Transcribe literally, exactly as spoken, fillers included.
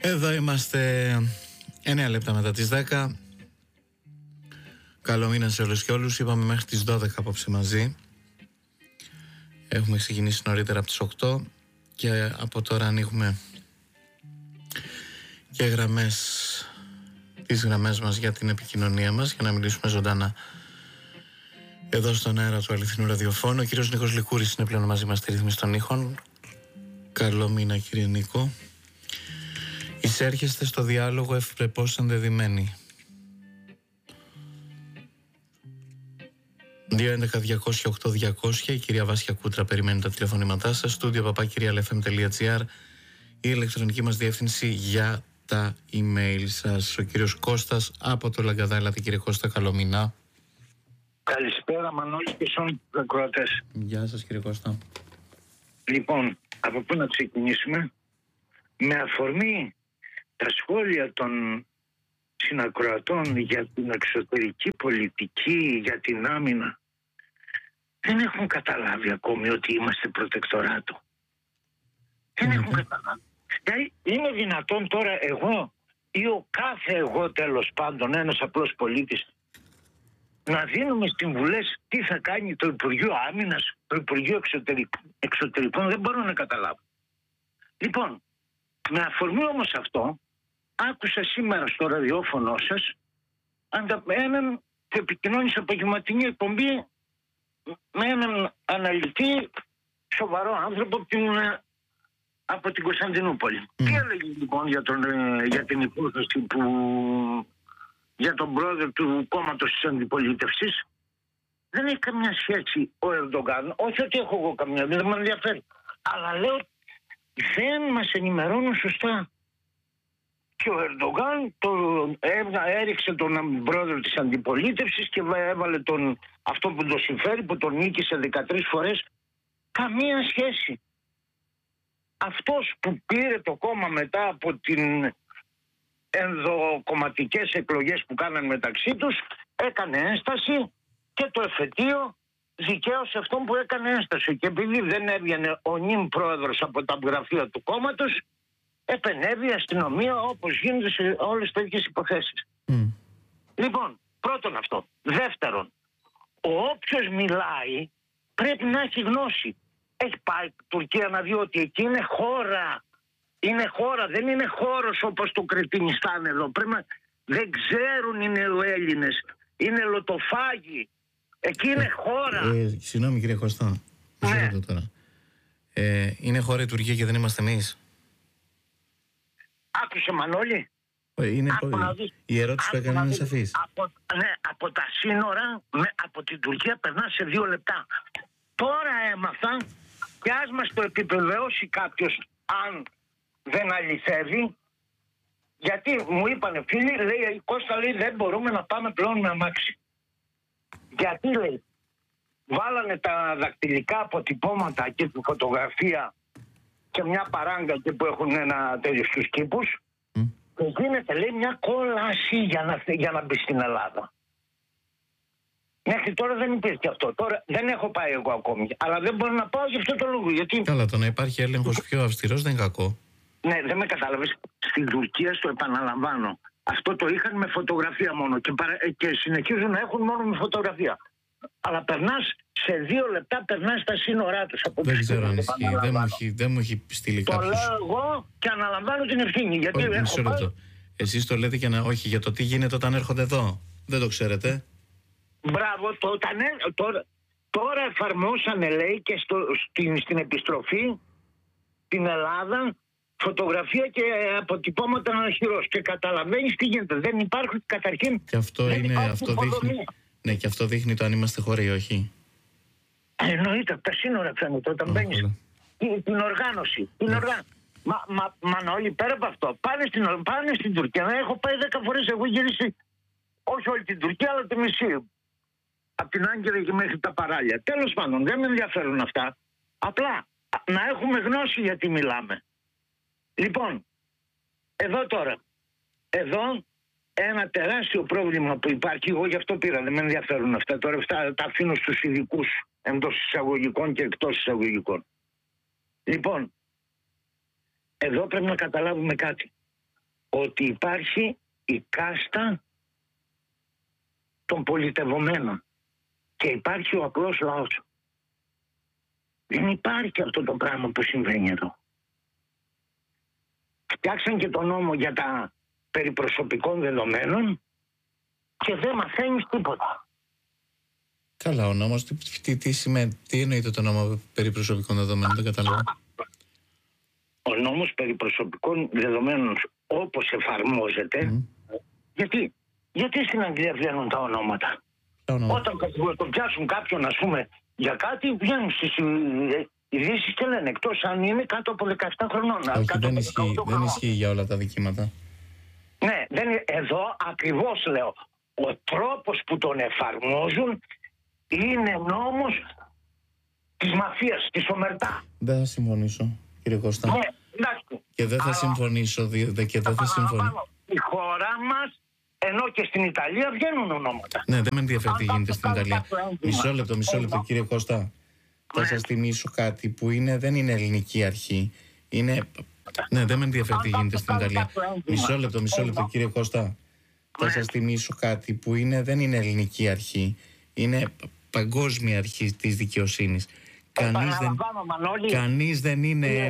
Εδώ είμαστε εννέα λεπτά μετά τις δέκα. Καλό μήνα σε όλους και όλους. Είπαμε μέχρι τις δώδεκα απόψε μαζί. Έχουμε ξεκινήσει νωρίτερα από τις οκτώ και από τώρα ανοίγουμε και γραμμές, τις γραμμές μας για την επικοινωνία μας, για να μιλήσουμε ζωντανά εδώ στον αέρα του αληθινού ραδιοφώνου. Ο κύριος Νίκος Λικούρης είναι πλέον μαζί μας στη ρύθμιση των ήχων. Καλό μήνα, κύριε Νίκο. Εισέρχεστε στο διάλογο ευπρεπώς ενδεδειμένοι. δύο έντεκα διακόσια οκτώ διακόσια. Η κυρία Βάσια Κούτρα περιμένει τα τηλεφωνήματά σας. Στούντιο παπάκυρια ελ εφ εμ τελεία τζι άρ. Η ηλεκτρονική μας διεύθυνση για τα email σας. Ο κύριος Κώστας από το Λαγκαδά. Έλατε, κύριε Κώστα, καλό μήνα. Καλησπέρα, Μανώλη, και στους ακροατές. Γεια σας, κύριε Κώστα. Λοιπόν, από πού να ξεκινήσουμε? Με αφορμή τα σχόλια των συνακροατών για την εξωτερική πολιτική, για την άμυνα, δεν έχουν καταλάβει ακόμη ότι είμαστε προτεκτοράτο. Δεν έχουν καταλάβει. Δηλαδή, είναι δυνατόν τώρα εγώ ή ο κάθε εγώ, τέλος πάντων, ένας απλός πολίτης, να δίνουμε συμβουλές τι θα κάνει το Υπουργείο Άμυνας, το Υπουργείο Εξωτερικών? Δεν μπορώ να καταλάβω. Λοιπόν, με αφορμή όμως αυτό, άκουσα σήμερα στο ραδιόφωνο σας έναν που επικοινώνησε απογευματινή εκπομπή με έναν αναλυτή, σοβαρό άνθρωπο από την, από την Κωνσταντινούπολη. Mm. Τι έλεγε λοιπόν για, τον, για την υπόθεση που, για τον πρόεδρο του κόμματος της αντιπολίτευσης? Δεν έχει καμιά σχέση ο Ερντογκάν. Όχι ότι έχω εγώ καμιά, δεν με ενδιαφέρει. Αλλά λέω, δεν μας ενημερώνουν σωστά. Και ο Ερντογκάν το, έριξε τον πρόεδρο της αντιπολίτευσης και έβαλε τον, αυτό που το συμφέρει, που τον νίκησε δεκατρείς φορές. Καμία σχέση. Αυτός που πήρε το κόμμα μετά από την ενδοκομματικές εκλογές που κάνανε μεταξύ τους, έκανε ένσταση και το εφετείο δικαίωσε αυτόν που έκανε ένσταση. Και επειδή δεν έβγαινε ο νυν πρόεδρος από τα γραφεία του κόμματος, επενέβη η αστυνομία, όπως γίνεται σε όλες τέτοιες υποθέσεις. Mm. Λοιπόν, πρώτον αυτό. Δεύτερον, ο όποιος μιλάει πρέπει να έχει γνώση. Έχει πάει η Τουρκία να δει ότι εκεί είναι χώρα. Είναι χώρα, δεν είναι χώρος όπως το Κρετινιστάν εδώ. Πρέπει να... Δεν ξέρουν οι νεοέλληνες. Είναι λοτοφάγοι. Εκεί είναι χώρα. Ε, συγγνώμη, κύριε Κώστα. Ναι. Τώρα. Ε, είναι χώρα η Τουρκία και δεν είμαστε εμείς? Άκουσε, Μανώλη. Είναι πο... Η ερώτηση που έκανε είναι σαφής. Από, ναι, από τα σύνορα με, από την Τουρκία περνά σε δύο λεπτά. Τώρα έμαθα και ας μας το επιβεβαιώσει κάποιος αν δεν αληθεύει. Γιατί μου είπανε φίλοι, λέει, Κώστα, λέει, δεν μπορούμε να πάμε πλέον με αμάξι. Γιατί, λέει, βάλανε τα δακτυλικά αποτυπώματα και τη φωτογραφία και μια παράγκα και που έχουν ένα τέτοιο στους κήπους mm. και γίνεται, λέει, μια κόλαση για να, για να μπει στην Ελλάδα. Μέχρι τώρα δεν υπήρχε αυτό. Τώρα δεν έχω πάει εγώ ακόμη, αλλά δεν μπορώ να πάω γι' αυτό το λόγο. Γιατί... Καλά, το να υπάρχει έλεγχος πιο αυστηρός δεν είναι κακό. Ναι, δεν με κατάλαβες. Στην Τουρκία, στο επαναλαμβάνω, αυτό το είχαν με φωτογραφία μόνο και, παρα... και συνεχίζουν να έχουν μόνο με φωτογραφία. Αλλά περνάς σε δύο λεπτά, περνάς στα σύνορά τους. Δεν ξέρω αν ισχύει. Δεν μου έχει, δεν μου έχει στείλει κάποιος. Το λέω εγώ και αναλαμβάνω την ευθύνη. Γιατί όχι, έχω πάει... Εσείς το λέτε και να... όχι για το τι γίνεται όταν έρχονται εδώ. Δεν το ξέρετε. Μπράβο, το, όταν, τώρα, τώρα εφαρμόσανε, λέει, και στο, στην, στην επιστροφή στην Ελλάδα φωτογραφία και αποτυπώματα αναχειρός. Και καταλαβαίνεις τι γίνεται. Δεν υπάρχουν καταρχήν. Και αυτό, είναι, αυτό δείχνει, ναι, και αυτό δείχνει το αν είμαστε χώρα ή όχι. Εννοείται, από τα σύνορα φαίνεται όταν μπαίνεις. Την, την οργάνωση. Την ναι. οργάνωση. Μα, μα, Μανώλη, πέρα από αυτό, πάνε στην, πάνε στην Τουρκία. Έχω πάει δέκα φορές, εγώ γυρίσει. Όχι όλη την Τουρκία, αλλά τη μισή. Από την Άγκυρα και μέχρι τα παράλια. Τέλος πάντων, δεν με ενδιαφέρουν αυτά. Απλά να έχουμε γνώση γιατί μιλάμε. Λοιπόν, εδώ τώρα, εδώ ένα τεράστιο πρόβλημα που υπάρχει, εγώ γι' αυτό πήρα, δεν με ενδιαφέρουν αυτά. Τώρα αυτά τα αφήνω στους ειδικούς εντός εισαγωγικών και εκτός εισαγωγικών. Λοιπόν, εδώ πρέπει να καταλάβουμε κάτι. ότι υπάρχει η κάστα των πολιτευομένων και υπάρχει ο απλός λαός. Δεν υπάρχει αυτό το πράγμα που συμβαίνει εδώ. Φτιάξαν και τον νόμο για τα περί προσωπικών δεδομένων και δεν μαθαίνεις τίποτα. Καλά, ο νόμος τι, τι, τι σημαίνει, τι εννοείται το νόμο περί προσωπικών δεδομένων, δεν καταλαβαίνω. Ο νόμος περί προσωπικών δεδομένων όπως εφαρμόζεται, mm. γιατί, γιατί στην Αγγλία βγαίνουν τα ονόματα. Oh, no. Όταν το πιάσουν κάποιον, ας πούμε, για κάτι, βγαίνουν στις ειδήσεις και λένε, εκτός αν είναι κάτω από δεκαεπτά χρονών. Όχι, δεν ισχύει, δεν ισχύει για όλα τα δικήματα. Ναι, δεν, εδώ ακριβώς λέω, ο τρόπος που τον εφαρμόζουν είναι νόμος της μαφίας, της ομερτά. Δεν θα συμφωνήσω, κύριε Κώστα. Ναι, εντάξει. Και δεν θα Αλλά, συμφωνήσω, δε, και δεν θα συμφωνήσω. Η χώρα μας, ενώ και στην Ιταλία βγαίνουν ονόματα. Ναι, δεν με ενδιαφέρει τι γίνεται στην Ιταλία. Μισό λεπτό, μισό λεπτό, κύριε Κώστα. Θα σας θυμίσω κάτι που είναι, δεν είναι ελληνική αρχή. Είναι... Ναι, δεν με ενδιαφέρει τι γίνεται στην Ιταλία. Μισό λεπτό, μισό λεπτό, κύριε Κώστα. Θα σας θυμίσω κάτι που είναι, δεν είναι ελληνική αρχή. Είναι παγκόσμια αρχή της δικαιοσύνης. Κανείς δεν, κανείς δεν είναι